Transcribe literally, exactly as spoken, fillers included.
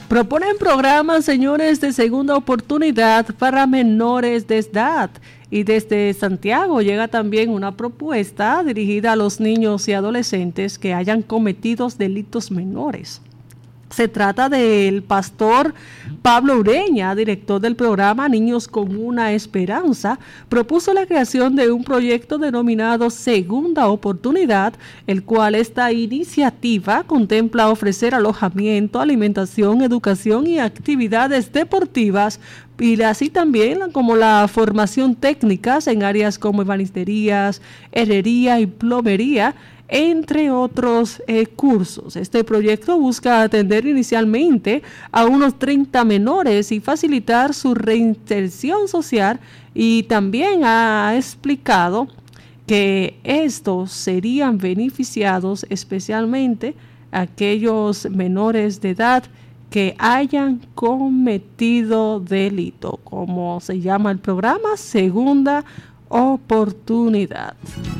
Proponen programas, señores, de segunda oportunidad para menores de edad. Y desde Santiago llega también una propuesta dirigida a los niños y adolescentes que hayan cometido delitos menores. Se trata del pastor Pablo Ureña, director del programa Niños con una Esperanza. Propuso la creación de un proyecto denominado Segunda Oportunidad, el cual esta iniciativa contempla ofrecer alojamiento, alimentación, educación y actividades deportivas, y así también como la formación técnicas en áreas como ebanisterías, herrería y plomería, entre otros eh, cursos. Este proyecto busca atender inicialmente a unos treinta menores y facilitar su reinserción social, y también ha explicado que estos serían beneficiados especialmente aquellos menores de edad que hayan cometido delito, como se llama el programa, Segunda Oportunidad.